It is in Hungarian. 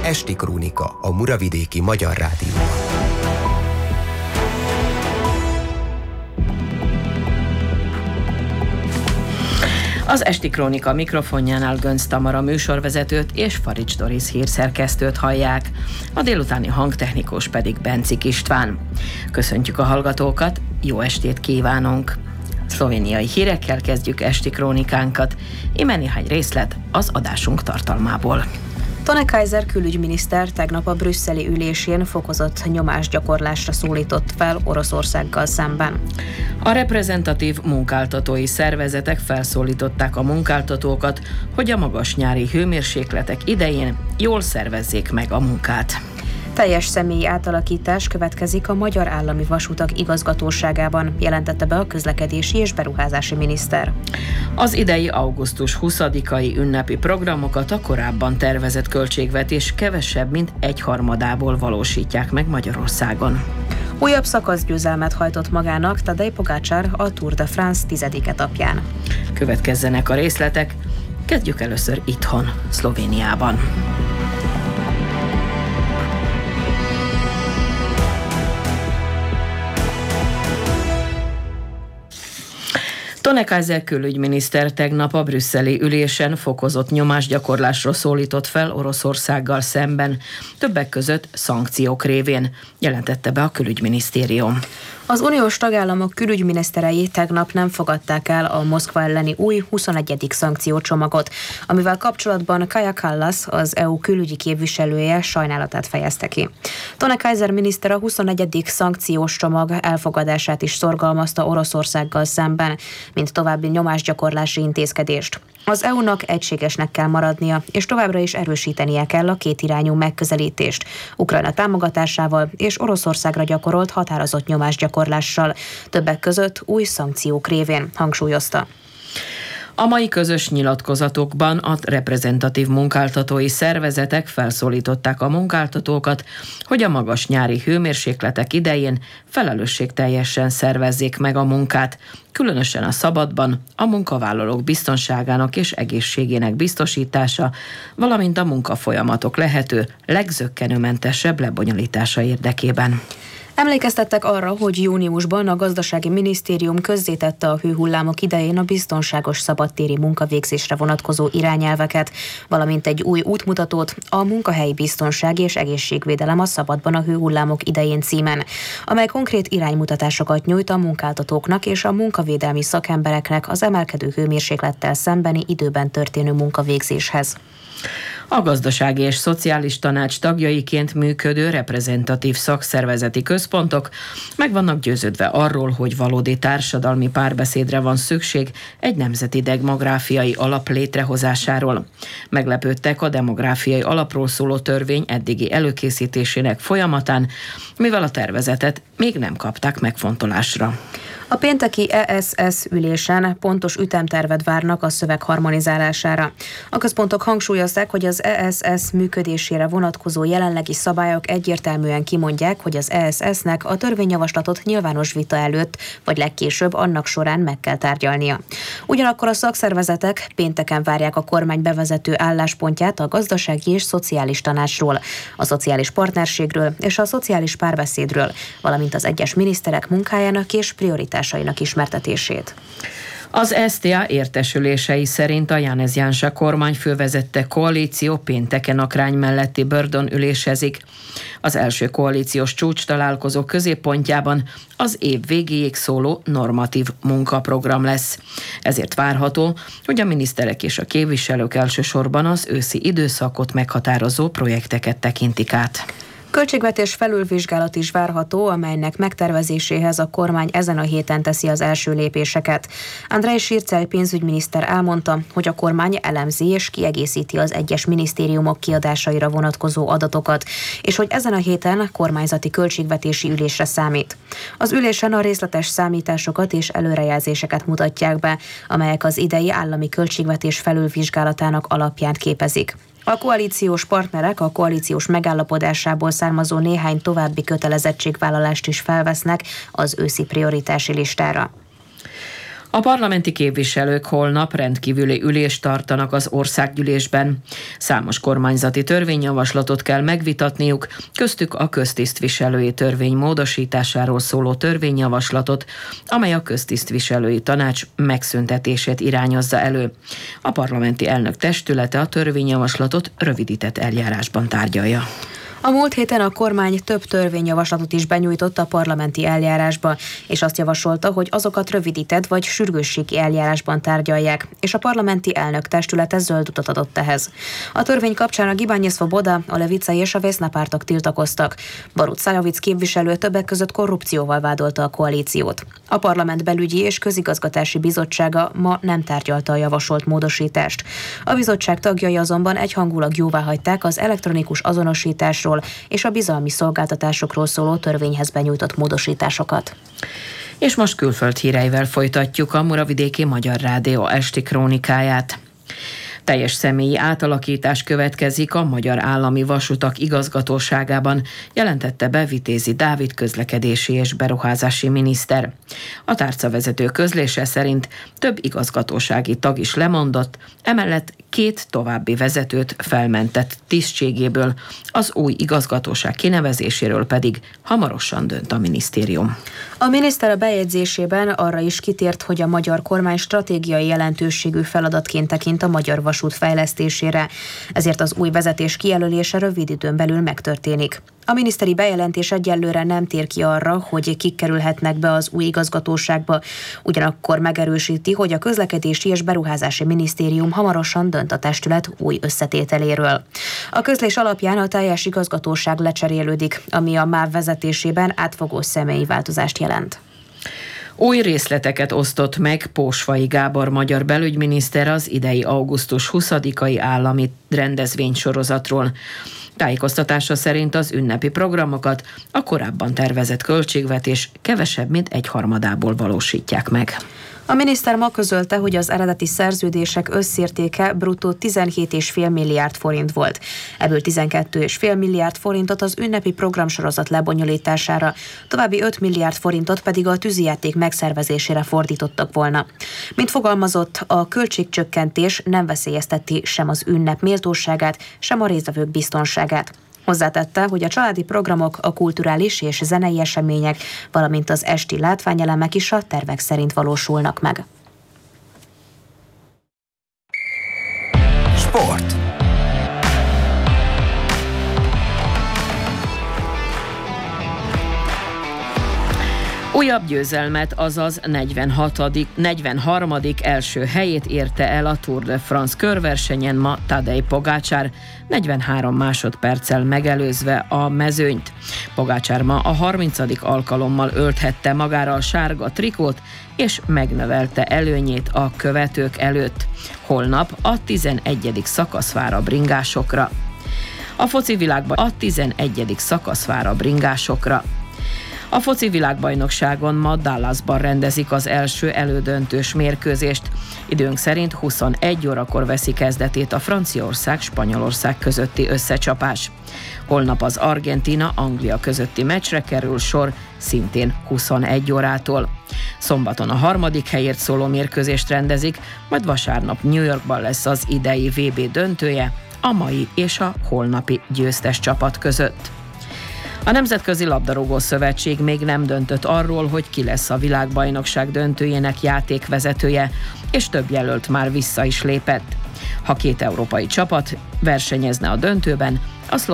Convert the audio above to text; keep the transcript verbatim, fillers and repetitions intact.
Esti Krónika a Muravidéki Magyar Rádióban. Az Esti Krónika mikrofonjánál Gönc Tamara műsorvezetőt és Farics Doris hírszerkesztőt hallják. A délutáni hangtechnikus pedig Bencik István. Köszöntjük a hallgatókat, jó estét kívánunk! Szlovéniai hírekkel kezdjük Esti Krónikánkat. Íme néhány részlet az adásunk tartalmából. Tone Kaiser külügyminiszter tegnap a brüsszeli ülésén fokozott nyomásgyakorlásra szólított fel Oroszországgal szemben. A reprezentatív munkáltatói szervezetek felszólították a munkáltatókat, hogy a magas nyári hőmérsékletek idején jól szervezzék meg a munkát. Teljes személyi átalakítás következik a Magyar Állami Vasutak igazgatóságában, jelentette be a közlekedési és beruházási miniszter. Az idei augusztus huszadikai ünnepi programokat a korábban tervezett költségvetés kevesebb, mint egyharmadából valósítják meg Magyarországon. Újabb szakaszgyőzelmet hajtott magának Tadej Pogačar a Tour de France tizedik etapján. Következzenek a részletek, kezdjük először itthon, Szlovéniában. Tone Kaiser külügyminiszter tegnap a brüsszeli ülésen fokozott nyomásgyakorlásra szólított fel Oroszországgal szemben, többek között szankciók révén, jelentette be a külügyminisztérium. Az uniós tagállamok külügyminiszterei tegnap nem fogadták el a Moszkva elleni új huszonegyedik szankciócsomagot, amivel kapcsolatban Kaja Kallas, az é u külügyi képviselője sajnálatát fejezte ki. Tone Kaiser miniszter a huszonegyedik szankciós csomag elfogadását is szorgalmazta Oroszországgal szemben, mint további nyomásgyakorlási intézkedést. Az é u-nak egységesnek kell maradnia, és továbbra is erősítenie kell a kétirányú megközelítést, Ukrajna támogatásával és Oroszországra gyakorolt határozott nyomásgyakorlással, többek között új szankciók révén, hangsúlyozta. A mai közös nyilatkozatokban a reprezentatív munkáltatói szervezetek felszólították a munkáltatókat, hogy a magas nyári hőmérsékletek idején felelősségteljesen szervezzék meg a munkát, különösen a szabadban, a munkavállalók biztonságának és egészségének biztosítása, valamint a munkafolyamatok lehető legzökkenőmentesebb lebonyolítása érdekében. Emlékeztettek arra, hogy júniusban a gazdasági minisztérium közzétette a hőhullámok idején a biztonságos szabadtéri munkavégzésre vonatkozó irányelveket, valamint egy új útmutatót, a munkahelyi biztonság és egészségvédelem a szabadban a hőhullámok idején címen, amely konkrét iránymutatásokat nyújt a munkáltatóknak és a munkavédelmi szakembereknek az emelkedő hőmérséklettel szembeni időben történő munkavégzéshez. A Gazdasági és Szociális Tanács tagjaiként működő reprezentatív szakszervezeti központok meg vannak győződve arról, hogy valódi társadalmi párbeszédre van szükség egy nemzeti demográfiai alap létrehozásáról. Meglepődtek a demográfiai alapról szóló törvény eddigi előkészítésének folyamatán, mivel a tervezetet még nem kapták megfontolásra. A pénteki é es es ülésen pontos ütemtervet várnak a szöveg harmonizálására. A központok hangsúlyozták, hogy az é es es működésére vonatkozó jelenlegi szabályok egyértelműen kimondják, hogy az é es es-nek a törvényjavaslatot nyilvános vita előtt, vagy legkésőbb annak során meg kell tárgyalnia. Ugyanakkor a szakszervezetek pénteken várják a kormány bevezető álláspontját a Gazdasági és Szociális Tanácsról, a szociális partnerségről és a szociális párbeszédről, valamint az egyes miniszterek munkájának és prioritásainak ismertetését. Az es té á értesülései szerint a Janez Janša kormányfő vezette koalíció pénteken Akrány melletti Bördön ülésezik. Az első koalíciós csúcs találkozó középpontjában az év végéig szóló normatív munkaprogram lesz. Ezért várható, hogy a miniszterek és a képviselők elsősorban az őszi időszakot meghatározó projekteket tekintik át. Költségvetés felülvizsgálat is várható, amelynek megtervezéséhez a kormány ezen a héten teszi az első lépéseket. Andrej Sircel pénzügyminiszter elmondta, hogy a kormány elemzi és kiegészíti az egyes minisztériumok kiadásaira vonatkozó adatokat, és hogy ezen a héten kormányzati költségvetési ülésre számít. Az ülésen a részletes számításokat és előrejelzéseket mutatják be, amelyek az idei állami költségvetés felülvizsgálatának alapját képezik. A koalíciós partnerek a koalíciós megállapodásából származó néhány további kötelezettségvállalást is felvesznek az őszi prioritási listára. A parlamenti képviselők holnap rendkívüli ülést tartanak az országgyűlésben. Számos kormányzati törvényjavaslatot kell megvitatniuk, köztük a köztisztviselői törvény módosításáról szóló törvényjavaslatot, amely a köztisztviselői tanács megszüntetését irányozza elő. A parlamenti elnök testülete a törvényjavaslatot rövidített eljárásban tárgyalja. A múlt héten a kormány több törvényjavaslatot is benyújtott a parlamenti eljárásba, és azt javasolta, hogy azokat rövidített vagy sürgősségi eljárásban tárgyalják, és a parlamenti elnök testülete zöld utat adott ehhez. A törvény kapcsán a Gibány Szvoboda, a Levica és a Vesna pártok tiltakoztak. Barut Szájovic képviselő többek között korrupcióval vádolta a koalíciót. A Parlament Belügyi és Közigazgatási Bizottsága ma nem tárgyalta a javasolt módosítást. A bizottság tagjai azonban egyhangulag jóváhagyták az elektronikus azonosításról és a bizalmi szolgáltatásokról szóló törvényhez benyújtott módosításokat. És most külföld híreivel folytatjuk a Muravidéki Magyar Rádió esti krónikáját. Teljes személyi átalakítás következik a Magyar Állami Vasutak igazgatóságában, jelentette be Vitézi Dávid közlekedési és beruházási miniszter. A tárcavezető közlése szerint több igazgatósági tag is lemondott, emellett két további vezetőt felmentett tisztségéből, az új igazgatóság kinevezéséről pedig hamarosan dönt a minisztérium. A miniszter a bejegyzésében arra is kitért, hogy a magyar kormány stratégiai jelentőségű feladatként tekint a magyar vasút fejlesztésére, ezért az új vezetés kijelölése rövid időn belül megtörténik. A miniszteri bejelentés egyelőre nem tér ki arra, hogy kik kerülhetnek be az új igazgatóságba, ugyanakkor megerősíti, hogy a közlekedési és beruházási minisztérium hamarosan dönt a testület új összetételéről. A közlés alapján a teljes igazgatóság lecserélődik, ami a MÁV vezetésében átfogó személyi változást jelent. Új részleteket osztott meg Pósvai Gábor magyar belügyminiszter az idei augusztus huszadikai állami rendezvénysorozatról. Tájékoztatása szerint az ünnepi programokat a korábban tervezett költségvetés kevesebb, mint egyharmadából valósítják meg. A miniszter ma közölte, hogy az eredeti szerződések összértéke bruttó tizenhét egész öt milliárd forint volt. Ebből tizenkettő egész öt milliárd forintot az ünnepi programsorozat lebonyolítására, további öt milliárd forintot pedig a tűzijáték megszervezésére fordítottak volna. Mint fogalmazott, a költségcsökkentés nem veszélyezteti sem az ünnep méltóságát, sem a résztvevők biztonságát. Hozzátette, hogy a családi programok, a kulturális és zenei események, valamint az esti látványelemek is a tervek szerint valósulnak meg. Sport. Újabb győzelmet, azaz negyvenhatodik negyvenharmadik első helyét érte el a Tour de France körversenyen ma Tadej Pogačar, negyvenhárom másodperccel megelőzve a mezőnyt. Pogačar ma a harmincadik alkalommal ölthette magára a sárga trikót, és megnövelte előnyét a követők előtt. Holnap a tizenegyedik szakasz vár a bringásokra. A foci világban a tizenegyedik szakasz vár a bringásokra. A foci világbajnokságon ma Dallasban rendezik az első elődöntős mérkőzést. Időnk szerint huszonegy órakor veszi kezdetét a Franciaország-Spanyolország közötti összecsapás. Holnap az Argentína-Anglia közötti meccsre kerül sor, szintén huszonegy órától. Szombaton a harmadik helyért szóló mérkőzést rendezik, majd vasárnap New Yorkban lesz az idei vé bé döntője, a mai és a holnapi győztes csapat között. A Nemzetközi Labdarúgó Szövetség még nem döntött arról, hogy ki lesz a világbajnokság döntőjének játékvezetője, és több jelölt már vissza is lépett. Ha két európai csapat versenyezne a döntőben,